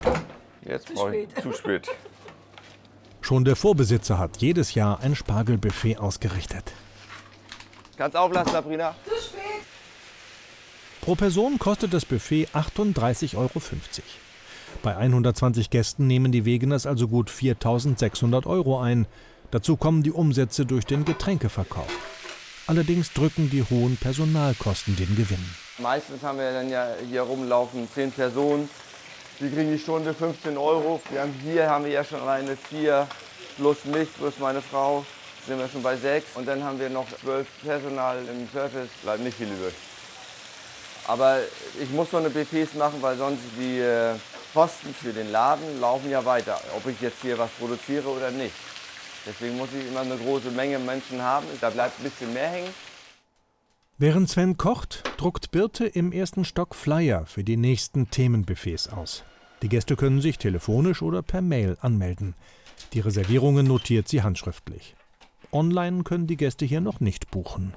Jetzt brauche ich zu spät. Schon der Vorbesitzer hat jedes Jahr ein Spargelbuffet ausgerichtet. Kannst auflassen, Sabrina. Zu spät. Pro Person kostet das Buffet 38,50 €. Bei 120 Gästen nehmen die Wegeners also gut 4.600 € ein. Dazu kommen die Umsätze durch den Getränkeverkauf. Allerdings drücken die hohen Personalkosten den Gewinn. Meistens haben wir dann ja hier rumlaufen 10 Personen. Die kriegen die Stunde 15 €. Hier haben wir ja schon alleine 4 plus mich, plus meine Frau. Sind wir schon bei 6. Und dann haben wir noch 12 Personal im Service. Bleibt nicht viel übrig. Aber ich muss so eine Buffets machen, weil sonst die Kosten für den Laden laufen ja weiter. Ob ich jetzt hier was produziere oder nicht. Deswegen muss ich immer eine große Menge Menschen haben. Da bleibt ein bisschen mehr hängen. Während Sven kocht, druckt Birte im ersten Stock Flyer für die nächsten Themenbuffets aus. Die Gäste können sich telefonisch oder per Mail anmelden. Die Reservierungen notiert sie handschriftlich. Online können die Gäste hier noch nicht buchen.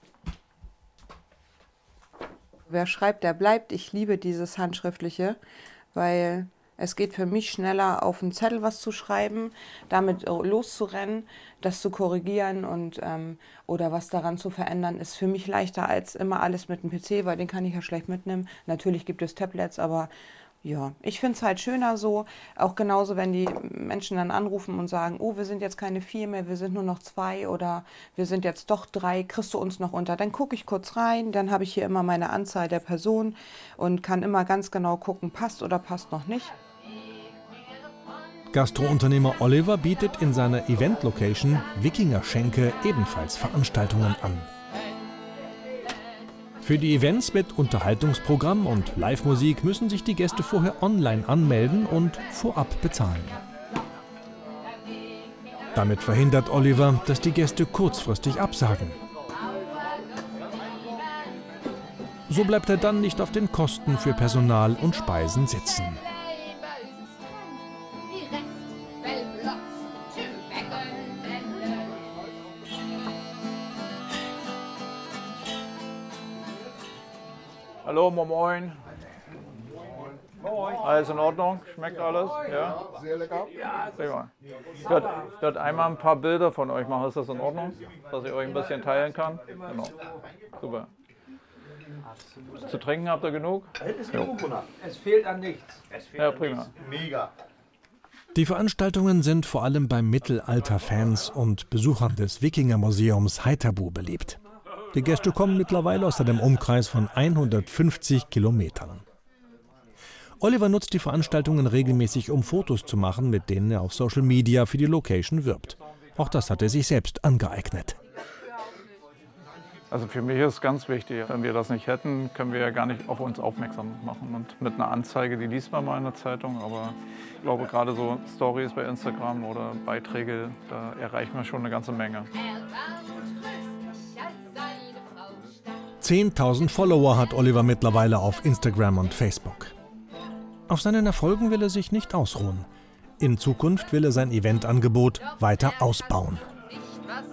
Wer schreibt, der bleibt. Ich liebe dieses Handschriftliche, weil es geht für mich schneller, auf einen Zettel was zu schreiben, damit loszurennen, das zu korrigieren und oder was daran zu verändern, ist für mich leichter als immer alles mit dem PC, weil den kann ich ja schlecht mitnehmen. Natürlich gibt es Tablets, aber ja, ich finde es halt schöner so. Auch genauso, wenn die Menschen dann anrufen und sagen, oh, wir sind jetzt keine 4 mehr, wir sind nur noch 2 oder wir sind jetzt doch 3, kriegst du uns noch unter? Dann gucke ich kurz rein, dann habe ich hier immer meine Anzahl der Personen und kann immer ganz genau gucken, passt oder passt noch nicht. Gastrounternehmer Oliver bietet in seiner Event-Location Wikingerschenke ebenfalls Veranstaltungen an. Für die Events mit Unterhaltungsprogramm und Live-Musik müssen sich die Gäste vorher online anmelden und vorab bezahlen. Damit verhindert Oliver, dass die Gäste kurzfristig absagen. So bleibt er dann nicht auf den Kosten für Personal und Speisen sitzen. Hallo, moin. Moin. Alles in Ordnung? Schmeckt alles? Ja? Sehr lecker. Prima. Ich werde einmal ein paar Bilder von euch machen. Ist das in Ordnung? Dass ich euch ein bisschen teilen kann? Genau. Super. Zu trinken habt ihr genug? Es fehlt an nichts. Ja, prima. Mega. Die Veranstaltungen sind vor allem bei Mittelalter-Fans und Besuchern des Wikingermuseums Haithabu beliebt. Die Gäste kommen mittlerweile aus einem Umkreis von 150 Kilometern. Oliver nutzt die Veranstaltungen regelmäßig, um Fotos zu machen, mit denen er auf Social Media für die Location wirbt. Auch das hat er sich selbst angeeignet. Also für mich ist es ganz wichtig, wenn wir das nicht hätten, können wir ja gar nicht auf uns aufmerksam machen. Und mit einer Anzeige, die liest man mal in der Zeitung, aber ich glaube gerade so Stories bei Instagram oder Beiträge, da erreicht man schon eine ganze Menge. 10.000 Follower hat Oliver mittlerweile auf Instagram und Facebook. Auf seinen Erfolgen will er sich nicht ausruhen. In Zukunft will er sein Eventangebot weiter ausbauen.